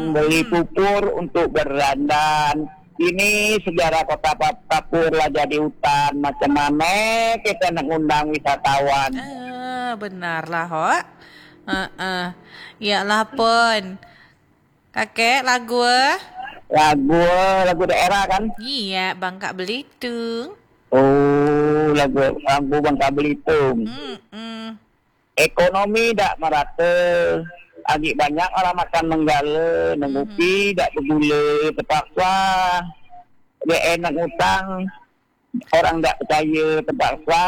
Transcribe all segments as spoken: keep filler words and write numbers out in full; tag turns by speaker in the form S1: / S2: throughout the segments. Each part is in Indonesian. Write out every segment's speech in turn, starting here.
S1: beli pupur untuk berdandan. Ini sejarah kota Papur lah jadi hutan. Macam mana kita nak undang wisatawan?
S2: Ah, benar lah, ho. Heeh. Ya lah pun. Kakek lagu eh?
S1: Lagu lagu daerah kan?
S2: Iya, Bangka Belitung.
S1: Oh, lagu lagu Bangka Belitung.
S2: Mm-mm.
S1: Ekonomi tak merata. Lagi banyak orang makan menggala, nengupi, tak bergula, terpaksa. Dia enak hutang, orang tak percaya, terpaksa.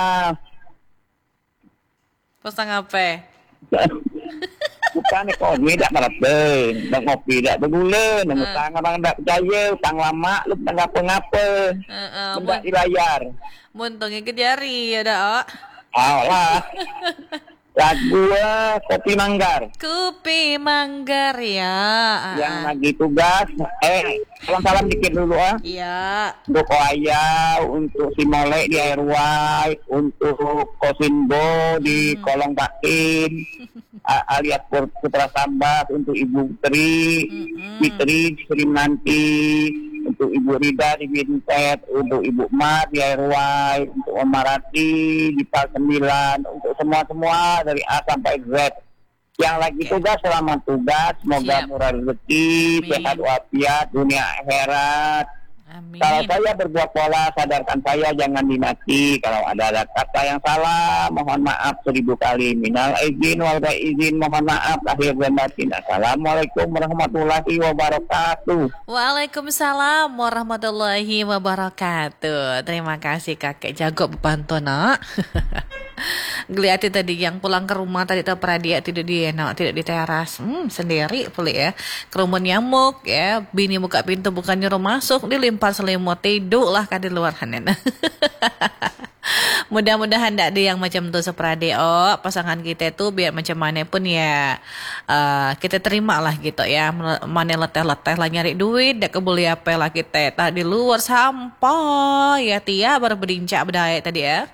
S2: Pasang apa?
S1: Bukan ekonomi tak merata. Nak ngopi tak bergula, nak hutang orang tak percaya, hutang lama, lu tak ngapa-ngapa.
S2: Heeh,
S1: Tidak dibayar.
S2: muntungnya ke jari ada, oh.
S1: Alah. Lagu uh, Kopi Manggar.
S2: Kopi Manggar ya.
S1: Yang lagi tugas. Eh, salam-salam dikit dulu ah.
S2: Iya.
S1: Untuk Koaya, untuk si Molek di R Y, untuk Kosimbo di
S2: Hmm.
S1: Kolong Bakin, alias Putra Sambas, untuk Ibu Tri,
S2: Mm-mm.
S1: Fitri di Sri Nanti, untuk Ibu Rida di Bintet, untuk Ibu Mat di R Y, untuk Om Marati di Pal sembilan, untuk semua-semua dari A sampai Z. Yang lagi
S2: Oke.
S1: tugas selamat tugas, semoga
S2: Siap.
S1: murah rezeki,
S2: Amin.
S1: sehat walafiat, dunia akhirat.
S2: Amin.
S1: Kalau saya berbuat pola, sadarkan saya jangan dinasti. Kalau ada, ada kata yang salah, mohon maaf seribu kali. Minal izin wal izin, mohon maaf lahir dan batin. Assalamualaikum warahmatullahi wabarakatuh.
S2: Waalaikumsalam warahmatullahi wabarakatuh. Terima kasih kakek jago bebantu nak. Geliati tadi yang pulang ke rumah tadi tak pernah dia tidur di enak tidak di teras, hmm, sendiri pulih ya. Kerumun nyamuk ya, bini buka pintu bukan nyuruh masuk, dilimpar selimut tidur lah kan di luar hanen. Mudah-mudahan tidak ada yang macam tu seprade oh pasangan kita tu biar macam mana pun ya uh, kita terima lah gitu ya, mana leteh-leteh lah nyari duit dak kebeli apa lah kita tak di luar sampai ya tia baru berincak berdaya tadi ya.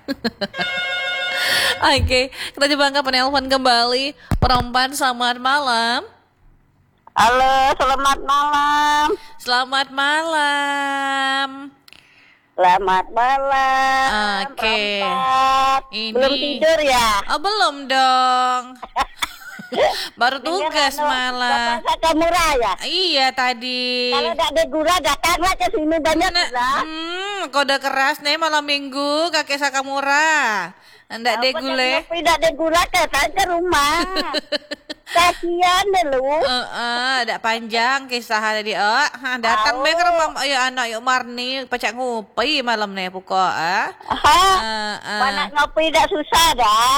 S2: Oke, kita coba angkat penelpon kembali. Perempuan selamat malam.
S3: Halo, selamat malam.
S2: Selamat malam.
S3: Selamat malam.
S2: Oke.
S3: Perempat.
S2: Ini-
S3: Belum tidur ya?
S2: Oh belum dong. Baru tugas
S3: Dengan anu,
S2: malam.
S3: Bapak Sakamura ya?
S2: Iya tadi.
S3: Kalau tak ada gula datanglah ke sini banyak
S2: Nah,
S3: lah.
S2: hmm, kode keras nih malam minggu kakek Sakamura. Ndak de gule.
S3: Tapi tak ada gula datang ke rumah. Kasihan deh lu.
S2: Heeh, dak panjang kisah tadi. Oh, ha, datang
S3: Au.
S2: be ke rumah ayo anak yuk Marni pacak ngopi malam nih pokok ah.
S3: Ha?
S2: Ah, ah.
S3: Mana ngopi tak susah dah.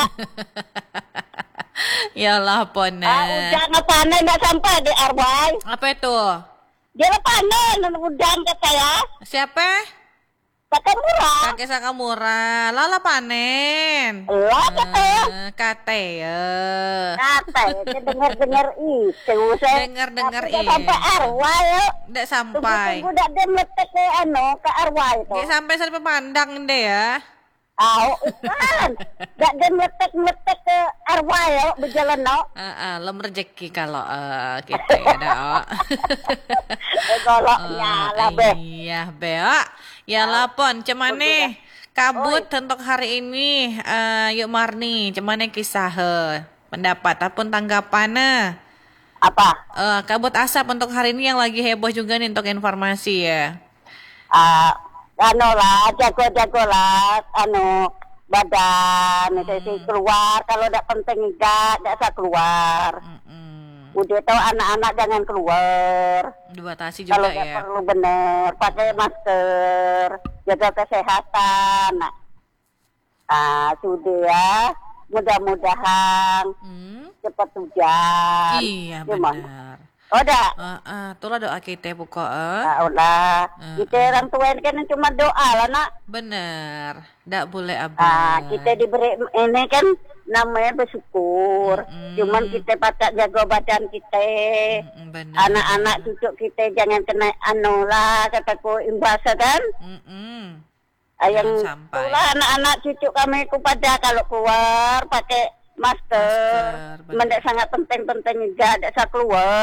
S2: Ya lah
S3: Ah,
S2: pona.
S3: udang apa nih tak sampai di Arwai.
S2: Apa itu?
S3: Dia panen udang ke saya.
S2: Siapa?
S3: Sakamura.
S2: Kakek Sakamura. Lala panen.
S3: Lah kata.
S2: Eh, kate ya.
S3: Kata ya, dengar-dengar itu. Saya
S2: Dengar-dengar
S3: tapi tak
S2: iya.
S3: sampai arwah ya.
S2: Ndak sampai.
S3: Tunggu-tunggu dak dia meletek ke anu, ke arwah itu.
S2: Dia sampai sampai pandang deh ya.
S3: Ah, kan. Dak dia meletek-meletek ke arwah ya, berjalan no.
S2: Ah, lem rezeki kalau eh, kita ya dah.
S3: Eh, goloknya lah be.
S2: Iya, be. ah. Ya lapon, cemane kabut untuk hari ini. Eh, yuk Marni, cemane kisah eh, pendapat ataupun tanggapan eh.
S3: Apa?
S2: Eh, kabut asap untuk hari ini yang lagi heboh juga nih untuk informasi ya.
S3: Ah, anu lah, jago-jago lah, anu badan, hmm. keluar. Kalau dak penting enggak, dak usah keluar.
S2: Mm-mm.
S3: Udah tahu anak-anak jangan keluar.
S2: Dibatasi
S3: Kalau
S2: juga
S3: nggak
S2: ya.
S3: perlu benar, pakai masker, jaga kesehatan. Nah, ah, sudah ya. Mudah-mudahan
S2: Hmm?
S3: cepat hujan.
S2: Iya
S3: Gimana?
S2: benar.
S3: Oh, dah.
S2: Ah, ah, itulah doa kita pokok. eh.
S3: Nah, udah.
S2: Ah,
S3: Kita orang tua ini kan cuma doa lah, nak.
S2: Benar. Ndak boleh
S3: Ah,
S2: abang.
S3: kita diberi ini kan namanya bersyukur.
S2: Mm-mm.
S3: Cuman kita patut jaga badan kita.
S2: Mm-mm, benar.
S3: Anak-anak cucu kita jangan kena anu lah, kataku imbasa kan.
S2: Mm-mm.
S3: Ah, yang
S2: Jangan sampai.
S3: itulah anak-anak cucu kami kepada kalau keluar pakai masker.
S2: Masker, benar.
S3: Mendak sangat penting-penting juga, tidak usah keluar.